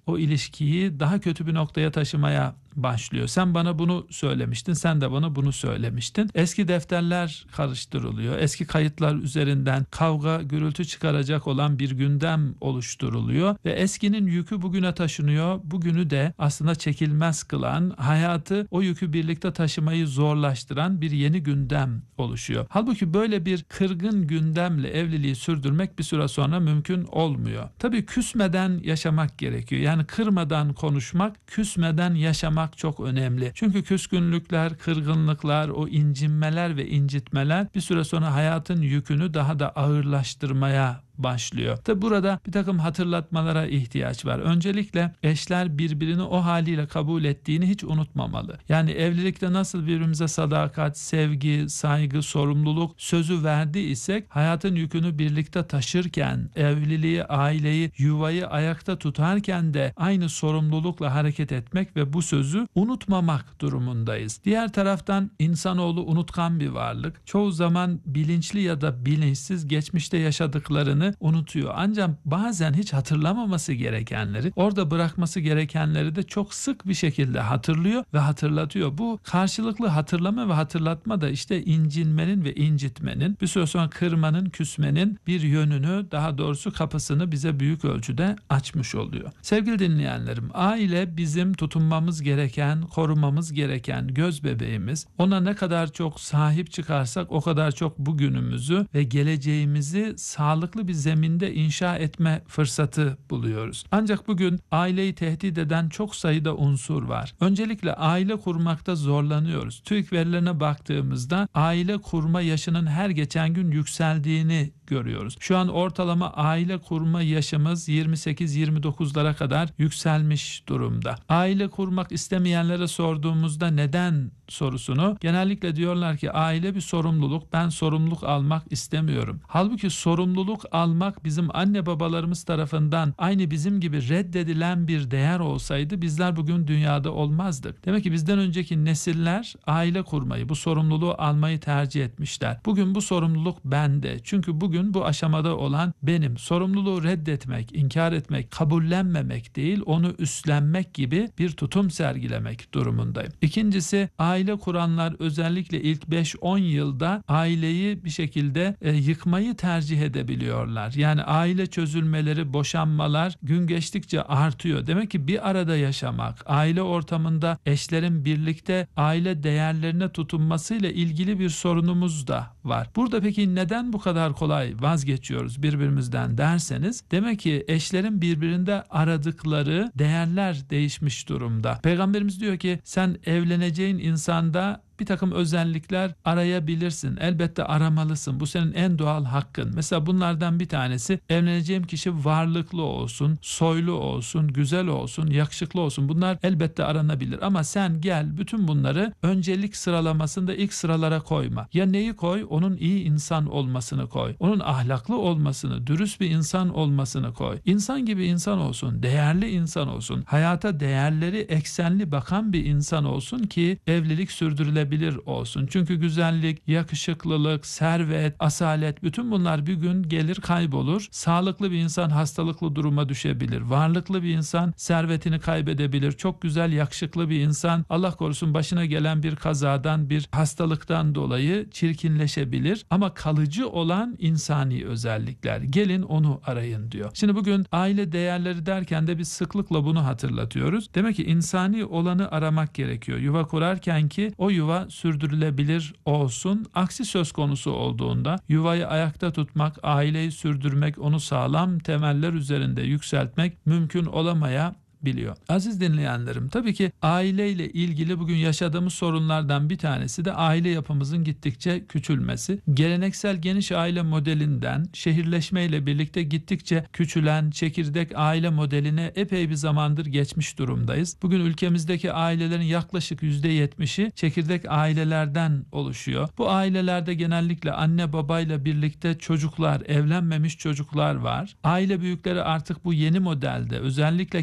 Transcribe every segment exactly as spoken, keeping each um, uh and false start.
o ilişkiyi daha kötü bir noktaya taşımaya başlıyor. Sen bana bunu söylemiştin, sen de bana bunu söylemiştin. Eski defterler karıştırılıyor. Eski kayıtlar üzerinden kavga, gürültü çıkaracak olan bir gündem oluşturuluyor ve eskinin yükü bugüne taşınıyor. Bugünü de aslında çekilmez kılan, hayatı o yükü birlikte taşımayı zorlaştıran bir yeni gündem oluşuyor. Halbuki böyle bir kırgın gündemle evliliği sürdürmek bir süre sonra mümkün olmuyor. Tabii küsmeden yaşamak gerekiyor. Yani kırmadan konuşmak, küsmeden yaşamak çok önemli. Çünkü küskünlükler, kırgınlıklar, o incinmeler ve incitmeler bir süre sonra hayatın yükünü daha da ağırlaştırmaya başlıyor. Tabi burada bir takım hatırlatmalara ihtiyaç var. Öncelikle eşler birbirini o haliyle kabul ettiğini hiç unutmamalı. Yani evlilikte nasıl birbirimize sadakat, sevgi, saygı, sorumluluk sözü verdiysek hayatın yükünü birlikte taşırken, evliliği, aileyi, yuvayı ayakta tutarken de aynı sorumlulukla hareket etmek ve bu sözü unutmamak durumundayız. Diğer taraftan insanoğlu unutkan bir varlık. Çoğu zaman bilinçli ya da bilinçsiz geçmişte yaşadıklarını unutuyor. Ancak bazen hiç hatırlamaması gerekenleri, orada bırakması gerekenleri de çok sık bir şekilde hatırlıyor ve hatırlatıyor. Bu karşılıklı hatırlama ve hatırlatma da işte incinmenin ve incitmenin, bir süre sonra kırmanın, küsmenin bir yönünü, daha doğrusu kapısını bize büyük ölçüde açmış oluyor. Sevgili dinleyenlerim, aile bizim tutunmamız gereken, korumamız gereken göz bebeğimiz. Ona ne kadar çok sahip çıkarsak o kadar çok bugünümüzü ve geleceğimizi sağlıklı bir zeminde inşa etme fırsatı buluyoruz. Ancak bugün aileyi tehdit eden çok sayıda unsur var. Öncelikle aile kurmakta zorlanıyoruz. TÜİK verilerine baktığımızda aile kurma yaşının her geçen gün yükseldiğini görüyoruz. Şu an ortalama aile kurma yaşımız yirmi sekiz yirmi dokuzlara kadar yükselmiş durumda. Aile kurmak istemeyenlere sorduğumuzda neden sorusunu genellikle diyorlar ki aile bir sorumluluk, ben sorumluluk almak istemiyorum. Halbuki sorumluluk almak bizim anne babalarımız tarafından aynı bizim gibi reddedilen bir değer olsaydı bizler bugün dünyada olmazdık. Demek ki bizden önceki nesiller aile kurmayı, bu sorumluluğu almayı tercih etmişler. Bugün bu sorumluluk bende. Çünkü bugün bu aşamada olan benim. Sorumluluğu reddetmek, inkar etmek, kabullenmemek değil, onu üstlenmek gibi bir tutum sergilemek durumundayım. İkincisi, aile kuranlar özellikle ilk beş on yılda aileyi bir şekilde e, yıkmayı tercih edebiliyorlar. Yani aile çözülmeleri, boşanmalar gün geçtikçe artıyor. Demek ki bir arada yaşamak, aile ortamında eşlerin birlikte aile değerlerine tutunmasıyla ilgili bir sorunumuz da var. Burada peki neden bu kadar kolay vazgeçiyoruz birbirimizden derseniz, demek ki eşlerin birbirinde aradıkları değerler değişmiş durumda. Peygamberimiz diyor ki sen evleneceğin insanda bir takım özellikler arayabilirsin. Elbette aramalısın. Bu senin en doğal hakkın. Mesela bunlardan bir tanesi, evleneceğim kişi varlıklı olsun, soylu olsun, güzel olsun, yakışıklı olsun. Bunlar elbette aranabilir. Ama sen gel bütün bunları öncelik sıralamasında ilk sıralara koyma. Ya neyi koy? Onun iyi insan olmasını koy. Onun ahlaklı olmasını, dürüst bir insan olmasını koy. İnsan gibi insan olsun, değerli insan olsun. Hayata değerleri eksenli bakan bir insan olsun ki evlilik sürdürülebilir olsun. Çünkü güzellik, yakışıklılık, servet, asalet, bütün bunlar bir gün gelir kaybolur. Sağlıklı bir insan hastalıklı duruma düşebilir. Varlıklı bir insan servetini kaybedebilir. Çok güzel, yakışıklı bir insan Allah korusun başına gelen bir kazadan, bir hastalıktan dolayı çirkinleşebilir. Ama kalıcı olan insani özellikler. Gelin onu arayın diyor. Şimdi bugün aile değerleri derken de biz sıklıkla bunu hatırlatıyoruz. Demek ki insani olanı aramak gerekiyor. Yuva kurarken ki o yuva sürdürülebilir olsun. Aksi söz konusu olduğunda yuvayı ayakta tutmak, aileyi sürdürmek, onu sağlam temeller üzerinde yükseltmek mümkün olamaya biliyor. Aziz dinleyenlerim, tabii ki aileyle ilgili bugün yaşadığımız sorunlardan bir tanesi de aile yapımızın gittikçe küçülmesi. Geleneksel geniş aile modelinden şehirleşmeyle birlikte gittikçe küçülen çekirdek aile modeline epey bir zamandır geçmiş durumdayız. Bugün ülkemizdeki ailelerin yaklaşık yüzde yetmişi çekirdek ailelerden oluşuyor. Bu ailelerde genellikle anne babayla birlikte çocuklar, evlenmemiş çocuklar var. Aile büyükleri artık bu yeni modelde özellikle kent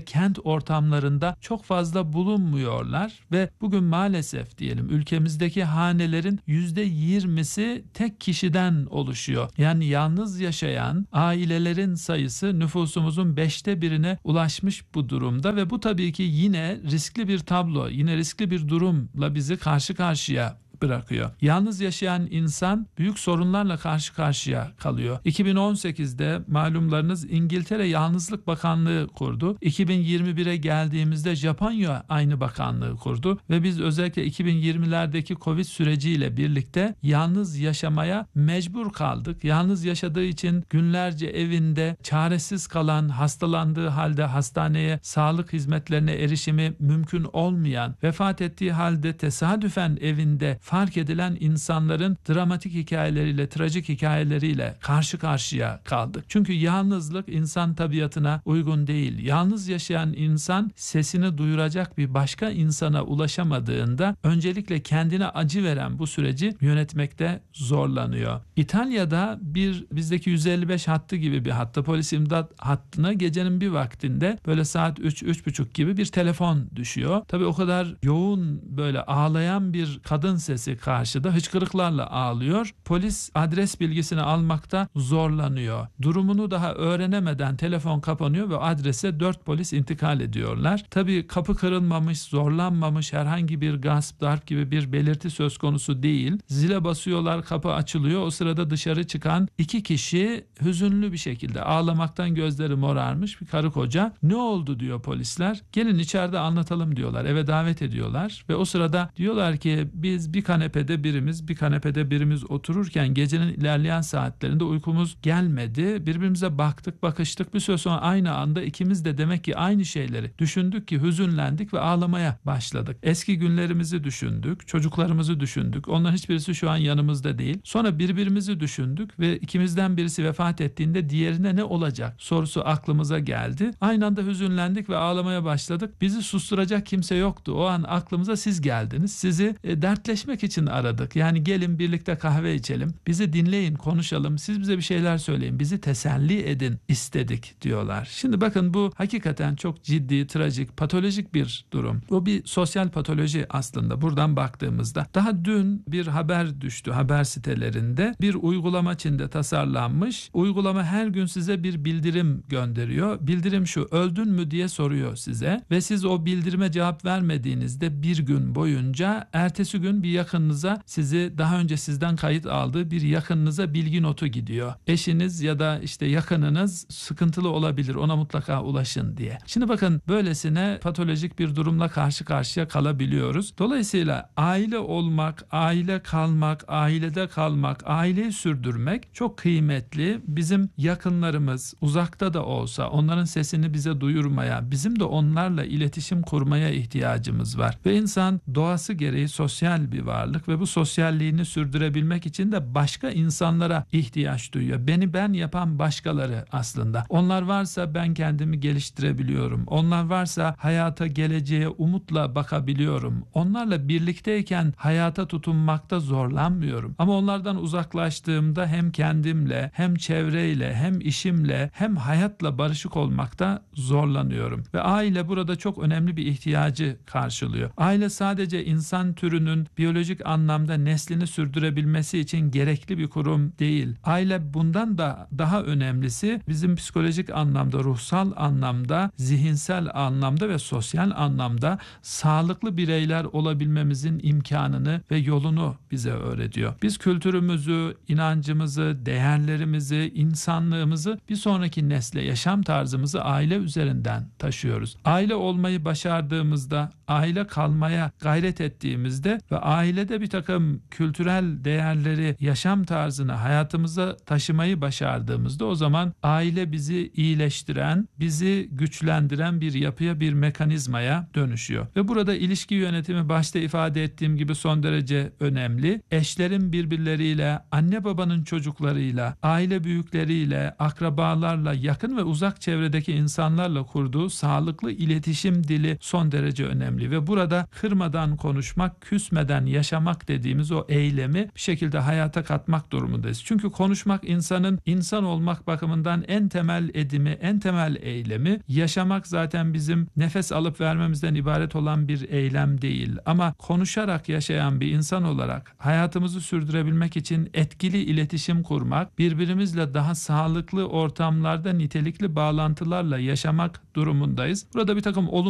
ortamlarında çok fazla bulunmuyorlar ve bugün maalesef diyelim ülkemizdeki hanelerin yüzde yirmisi tek kişiden oluşuyor. Yani yalnız yaşayan ailelerin sayısı nüfusumuzun beşte birine ulaşmış bu durumda ve bu tabii ki yine riskli bir tablo, yine riskli bir durumla bizi karşı karşıya bırakıyor. Yalnız yaşayan insan büyük sorunlarla karşı karşıya kalıyor. iki bin on sekizde malumlarınız İngiltere Yalnızlık Bakanlığı kurdu. iki bin yirmi bire geldiğimizde Japonya aynı bakanlığı kurdu ve biz özellikle iki bin yirmilerdeki Covid süreciyle birlikte yalnız yaşamaya mecbur kaldık. Yalnız yaşadığı için günlerce evinde çaresiz kalan, hastalandığı halde hastaneye, sağlık hizmetlerine erişimi mümkün olmayan, vefat ettiği halde tesadüfen evinde fark edilen insanların dramatik hikayeleriyle, trajik hikayeleriyle karşı karşıya kaldık. Çünkü yalnızlık insan tabiatına uygun değil. Yalnız yaşayan insan sesini duyuracak bir başka insana ulaşamadığında öncelikle kendine acı veren bu süreci yönetmekte zorlanıyor. İtalya'da bir bizdeki yüz elli beş hattı gibi bir hatta, polis imdat hattına gecenin bir vaktinde böyle saat üç üç buçuk gibi bir telefon düşüyor. Tabii o kadar yoğun böyle ağlayan bir kadın sesi karşıda hıçkırıklarla ağlıyor. Polis adres bilgisini almakta zorlanıyor. Durumunu daha öğrenemeden telefon kapanıyor ve adrese dört polis intikal ediyorlar. Tabii kapı kırılmamış, zorlanmamış, herhangi bir gasp, darp gibi bir belirti söz konusu değil. Zile basıyorlar, kapı açılıyor. O sırada dışarı çıkan iki kişi hüzünlü bir şekilde ağlamaktan gözleri morarmış bir karı koca. Ne oldu diyor polisler. Gelin içeride anlatalım diyorlar. Eve davet ediyorlar ve o sırada diyorlar ki biz bir kanepede birimiz, bir kanepede birimiz otururken gecenin ilerleyen saatlerinde uykumuz gelmedi. Birbirimize baktık, bakıştık. Bir süre sonra aynı anda ikimiz de demek ki aynı şeyleri düşündük ki hüzünlendik ve ağlamaya başladık. Eski günlerimizi düşündük, çocuklarımızı düşündük. Onların hiçbirisi şu an yanımızda değil. Sonra birbirimizi düşündük ve ikimizden birisi vefat ettiğinde diğerine ne olacak sorusu aklımıza geldi. Aynı anda hüzünlendik ve ağlamaya başladık. Bizi susturacak kimse yoktu. O an aklımıza siz geldiniz. Sizi e, dertleşmek için aradık. Yani gelin birlikte kahve içelim. Bizi dinleyin, konuşalım. Siz bize bir şeyler söyleyin. Bizi teselli edin istedik diyorlar. Şimdi bakın bu hakikaten çok ciddi, trajik, patolojik bir durum. Bu bir sosyal patoloji aslında buradan baktığımızda. Daha dün bir haber düştü haber sitelerinde. Bir uygulama Çin'de tasarlanmış. Uygulama her gün size bir bildirim gönderiyor. Bildirim şu: öldün mü diye soruyor size ve siz o bildirime cevap vermediğinizde bir gün boyunca ertesi gün bir yakınınıza, sizi daha önce sizden kayıt aldığı bir yakınınıza bilgi notu gidiyor. Eşiniz ya da işte yakınınız sıkıntılı olabilir, ona mutlaka ulaşın diye. Şimdi bakın böylesine patolojik bir durumla karşı karşıya kalabiliyoruz. Dolayısıyla aile olmak, aile kalmak, ailede kalmak, aileyi sürdürmek çok kıymetli. Bizim yakınlarımız uzakta da olsa onların sesini bize duyurmaya, bizim de onlarla iletişim kurmaya ihtiyacımız var. Ve insan doğası gereği sosyal bir varlık ve bu sosyalliğini sürdürebilmek için de başka insanlara ihtiyaç duyuyor. Beni ben yapan başkaları aslında. Onlar varsa ben kendimi geliştirebiliyorum. Onlar varsa hayata, geleceğe umutla bakabiliyorum. Onlarla birlikteyken hayata tutunmakta zorlanmıyorum. Ama onlardan uzaklaştığımda hem kendimle, hem çevreyle, hem işimle, hem hayatla barışık olmakta zorlanıyorum. Ve aile burada çok önemli bir ihtiyacı karşılıyor. Aile sadece insan türünün biyolojik anlamda neslini sürdürebilmesi için gerekli bir kurum değil. Aile bundan da daha önemlisi bizim psikolojik anlamda, ruhsal anlamda, zihinsel anlamda ve sosyal anlamda sağlıklı bireyler olabilmemizin imkanını ve yolunu bize öğretiyor. Biz kültürümüzü, inancımızı, değerlerimizi, insanlığımızı bir sonraki nesle, yaşam tarzımızı aile üzerinden taşıyoruz. Aile olmayı başardığımızda, aile kalmaya gayret ettiğimizde ve ailede bir takım kültürel değerleri, yaşam tarzını hayatımıza taşımayı başardığımızda o zaman aile bizi iyileştiren, bizi güçlendiren bir yapıya, bir mekanizmaya dönüşüyor. Ve burada ilişki yönetimi başta ifade ettiğim gibi son derece önemli. Eşlerin birbirleriyle, anne babanın çocuklarıyla, aile büyükleriyle, akrabalarla, yakın ve uzak çevredeki insanlarla kurduğu sağlıklı iletişim dili son derece önemli ve burada kırmadan konuşmak, küsmeden yaşamak yaşamak dediğimiz o eylemi bir şekilde hayata katmak durumundayız. Çünkü konuşmak insanın insan olmak bakımından en temel edimi, en temel eylemi. Yaşamak zaten bizim nefes alıp vermemizden ibaret olan bir eylem değil. Ama konuşarak yaşayan bir insan olarak hayatımızı sürdürebilmek için etkili iletişim kurmak, birbirimizle daha sağlıklı ortamlarda nitelikli bağlantılarla yaşamak durumundayız. Burada bir takım olumlu